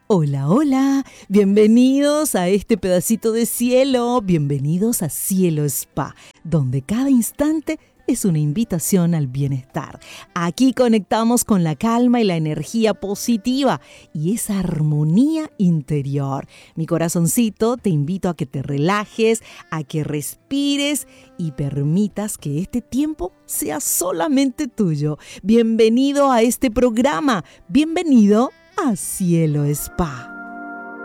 Hola, hola, bienvenidos a este pedacito de cielo, bienvenidos a Cielo Spa, donde cada instante es una invitación al bienestar. Aquí conectamos con la calma y la energía positiva y esa armonía interior. Mi corazoncito, te invito a que te relajes, a que respires y permitas que este tiempo sea solamente tuyo. Bienvenido a este programa, bienvenido a Cielo Spa.